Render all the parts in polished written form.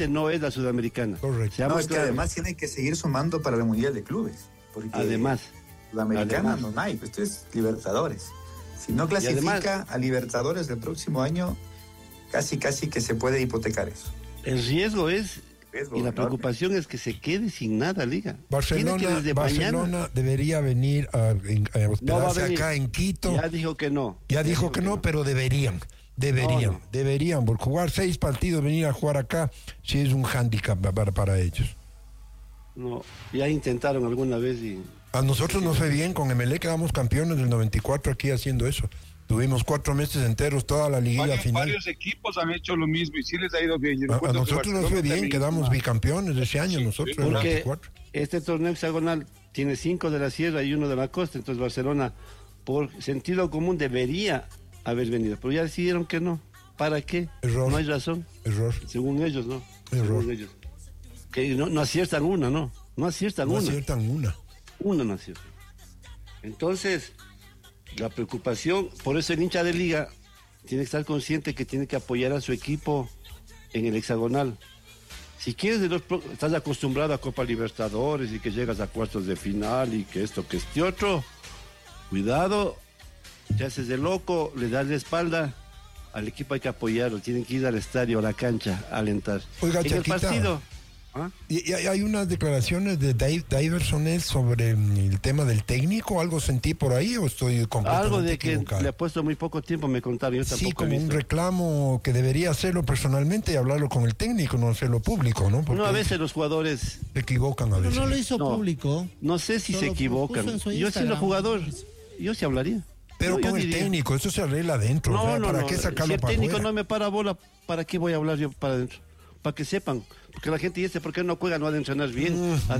no es la Sudamericana. Correcto. No, es que además tiene que seguir sumando para el Mundial de Clubes. Porque además. Sudamericana no hay, esto es Libertadores. Si no clasifica a Libertadores del próximo año, casi que se puede hipotecar eso. El riesgo es, y la preocupación es que se quede sin nada, Liga. Barcelona debería venir a hospedarse acá en Quito. Ya dijo que no. Ya dijo que no, pero deberían, por jugar 6 partidos, venir a jugar acá, sí es un hándicap para ellos. No, ya intentaron alguna vez y... A nosotros nos fue bien, con Emelec quedamos campeones del 94 aquí haciendo eso. Tuvimos 4 meses enteros, toda la liguilla final. Varios equipos han hecho lo mismo y sí les ha ido bien. A nosotros nos fue bien, quedamos bicampeones ese año, nosotros en el 94. Este torneo hexagonal tiene 5 de la sierra y 1 de la costa, entonces Barcelona, por sentido común, debería haber venido, pero ya decidieron que no. ¿Para qué? Error. No hay razón. Error. Según ellos, ¿no? Error. Según ellos. Que no aciertan una, ¿no? No aciertan una. No aciertan una. Una no aciertan. Entonces, la preocupación, por eso el hincha de Liga tiene que estar consciente que tiene que apoyar a su equipo en el hexagonal. Si quieres, estás acostumbrado a Copa Libertadores y que llegas a cuartos de final y que esto, que este otro, cuidado, te haces de loco, le das la espalda, al equipo hay que apoyarlo, tienen que ir al estadio, a la cancha, a alentar. Oiga, en Chaquita, el partido... ¿Ah? Y hay unas declaraciones de Iverson sobre el tema del técnico, ¿algo sentí por ahí o estoy completamente algo de equivocado? que le ha puesto muy poco tiempo, me contaron, yo tampoco sí, como he visto. un reclamo que debería hacerlo personalmente y hablarlo con el técnico, no hacerlo público, ¿no? Porque no, a veces los jugadores se equivocan a veces. No lo hizo público. No sé si se equivocan. Yo siendo jugador, yo sí hablaría. Pero yo con el diría, técnico, eso se arregla adentro. ¿Para qué sacarlo si el para técnico afuera? no me para bola, ¿para qué voy a hablar yo para adentro? Para que sepan, porque la gente dice, ¿por qué no juega? No ha de entrenar bien.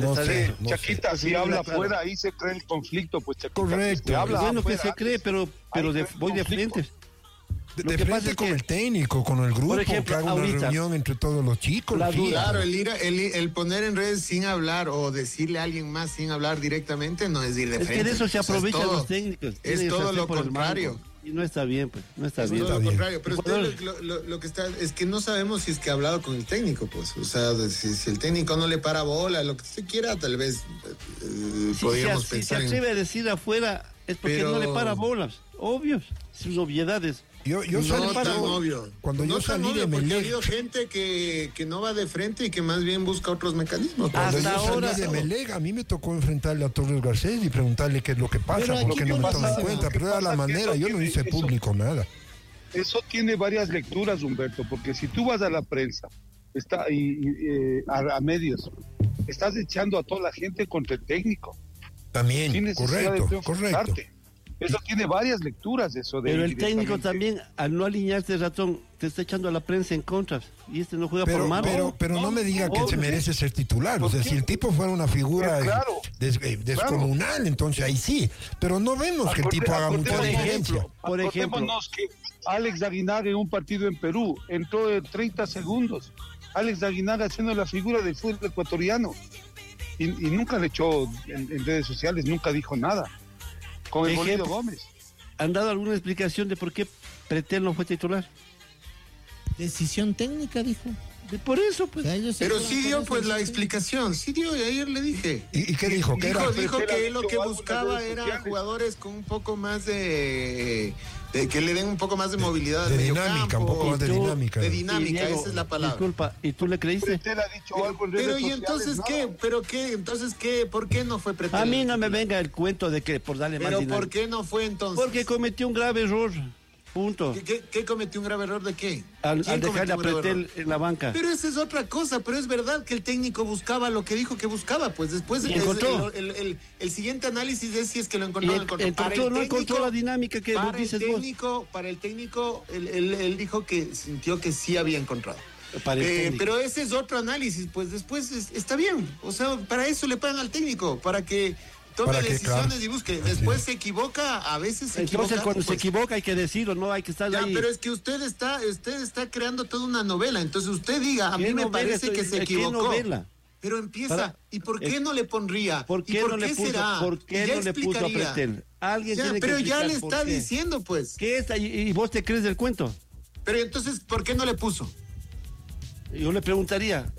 Chaquita, si habla afuera, ahí se crea el conflicto, pues Chaquita. Correcto. Bueno, afuera, que se cree, pero voy de frente. De frente con el técnico, con el grupo, por ejemplo, que haga una reunión entre todos los chicos. Claro, el poner en redes sin hablar o decirle a alguien más sin hablar directamente no es ir de frente. Es que de eso se aprovechan los técnicos. Es todo lo contrario. Y no está bien, pues, no está bien. Todo lo contrario, pero usted lo que está es que no sabemos si es que ha hablado con el técnico, pues, o sea, si el técnico no le para bola, lo que usted quiera, tal vez podríamos pensar. Si se atreve a decir afuera, es porque no le para bolas, obvios, sus obviedades. Yo no tan obvio. Cuando yo salí de Emelec, ha Emelec, habido gente que no va de frente y que más bien busca otros mecanismos. Cuando Hasta yo ahora salí de Emelec, a mí me tocó enfrentarle a Torres Garcés y preguntarle qué es lo que pasa, porque no me toman en cuenta, pero era la manera, yo no hice público nada. Eso tiene varias lecturas, Humberto, porque si tú vas a la prensa a medios, estás echando a toda la gente contra el técnico. También, correcto. Eso tiene varias lecturas, eso de... Pero el técnico también, al no alinearse, ratón, te está echando a la prensa en contra. Y este no juega por malo. Pero no me diga que se merece ser titular. O sea, si el tipo fuera una figura descomunal, entonces ahí sí. Pero no vemos que el tipo haga mucha diferencia. Por ejemplo, que Alex Aguinaga en un partido en Perú entró de 30 segundos. Alex Aguinaga haciendo la figura del fútbol ecuatoriano. Y nunca le echó en redes sociales, nunca dijo nada. Con el Bolillo Gómez. ¿Han dado alguna explicación de por qué Pretel no fue titular? Decisión técnica, dijo. Por eso, pues. Pero sí dio, pues, la explicación. Sí dio, y ayer le dije. ¿Y qué dijo? Dijo que lo que buscaba era jugadores con un poco más de que le den un poco más de movilidad de al dinámica, un poco más de dinámica. De dinámica, Diego, esa es la palabra. Disculpa, ¿y tú le creíste? Pretel ha dicho algo en redes Pero ¿y sociales, entonces nada. qué? ¿Pero qué? ¿Entonces qué? ¿Por qué no fue Pretel? A mí no me venga el cuento de que por darle más ¿Pero dinámica. por qué no fue entonces? Porque cometió un grave error. Punto. ¿Qué cometió un grave error de qué? Al ¿Quién dejarle a cometió un grave Pretel error? en la banca. Pero esa es otra cosa, pero es verdad que el técnico buscaba lo que dijo que buscaba, pues después el siguiente análisis es si es que lo encontró o no lo encontró. No encontró la dinámica que vos dices vos. Para el técnico, él dijo que sintió que sí había encontrado. Pero ese es otro análisis, pues después está bien, o sea, para eso le pagan al técnico, para que tome decisiones y busque. Después se equivoca, a veces se equivoca. Entonces cuando se equivoca hay que decirlo, no hay que estar ahí. Pero es que usted está creando toda una novela, entonces usted diga, a mí me parece que se equivocó. Pero empieza, ¿y por qué no le pondría? ¿Por qué no le puso? será? ¿Por qué no le puso a Pretel? Alguien tiene que pero ya le explicar está por qué. diciendo, pues. ¿Qué es? ¿Y vos te crees del cuento? Pero entonces, ¿por qué no le puso? Yo le preguntaría,